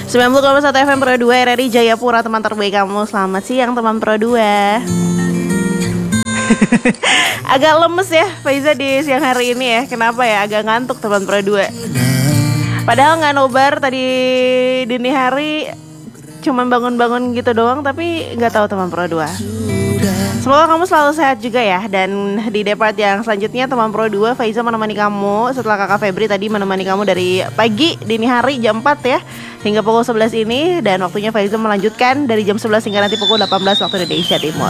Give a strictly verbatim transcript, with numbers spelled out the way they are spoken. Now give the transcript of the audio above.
sembilan puluh koma satu F M Pro dua R R I Jayapura, teman terbaik kamu. Selamat siang teman Pro dua. Agak lemes ya Faiza di siang hari ini ya. Kenapa ya? Agak ngantuk teman Pro dua. Padahal gak nobar tadi dini hari, cuman bangun-bangun gitu doang. Tapi gak tahu teman Pro dua. Semoga kamu selalu sehat juga ya. Dan di depart yang selanjutnya teman Pro dua, Faiza menemani kamu setelah kakak Febri tadi menemani kamu dari pagi dini hari jam empat ya hingga pukul sebelas ini. Dan waktunya Faiza melanjutkan dari jam sebelas hingga nanti pukul delapan belas waktu Indonesia Timur.